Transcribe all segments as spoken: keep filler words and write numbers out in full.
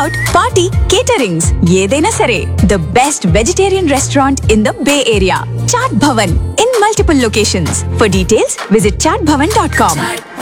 out, party, caterings, ఏదైనా సరే. The best vegetarian restaurant in the Bay Area. Chaat Bhavan in multiple locations. For details, visit chaat bhavan dot com.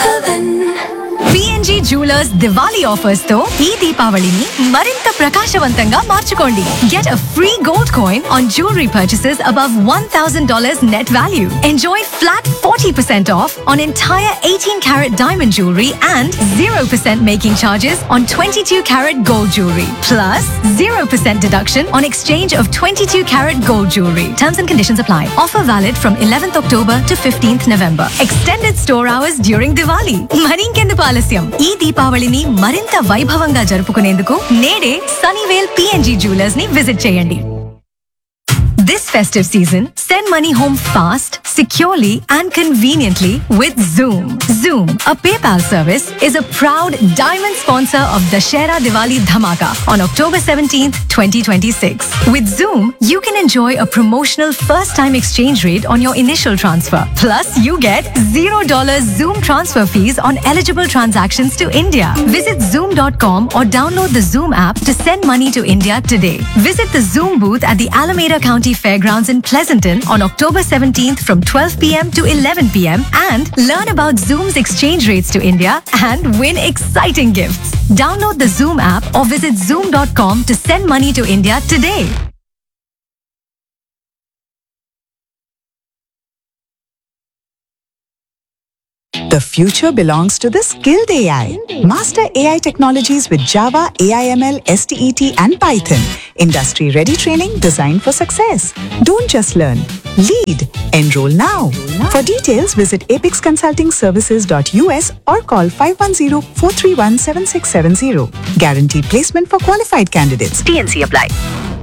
P N G Jewelers Diwali offers తో ఈ దీపావళిని మరింత ప్రకాశవంతంగా మార్చుకోండి. Get a free gold coin on jewelry purchases above one thousand dollars net value. Enjoy flat forty percent off on entire eighteen carat diamond jewelry and zero percent making charges on twenty-two carat gold jewelry. Plus zero percent deduction on exchange of twenty-two carat gold jewelry. Terms and conditions apply. Offer valid from eleventh October to fifteenth November. Extended store hours during Diwali. మరింకెందుకు ఆలస్యం? ఈ దీపావళిని మరింత వైభవంగా జరుపుకునేందుకు నేడే సనీవేల్ P N G Jewelers ని visit చేయండి. This festive season, send money home fast, securely and conveniently with Zoom. Zoom, a PayPal service, is a proud diamond sponsor of Dussehra Diwali Dhamaka on October seventeenth, twenty twenty-six. With Zoom, you can enjoy a promotional first-time exchange rate on your initial transfer. Plus, you get zero dollars Zoom transfer fees on eligible transactions to India. Visit zoom dot com or download the Zoom app to send money to India today. Visit the Zoom booth at the Alameda County Fairgrounds in Pleasanton on October seventeenth from twelve p.m. to eleven p.m. and learn about Zoom's exchange rates to India and win exciting gifts. Download the Zoom app or visit zoom dot com to send money to India today. The future belongs to the skilled A I. Master A I technologies with Java, A I M L, S T E T and Python. Industry-ready training designed for success. Don't just learn. Lead. Enroll now. For details, visit apix consulting services dot U S or call five one zero, four three one, seven six seven zero. Guaranteed placement for qualified candidates. T N C apply.